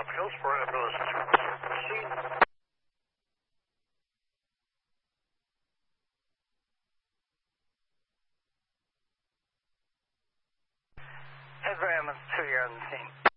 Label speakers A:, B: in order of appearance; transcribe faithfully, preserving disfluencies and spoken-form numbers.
A: uh, Hillsborough ambulance service. Proceed.
B: Hillsborough ambulance two, you're on the scene.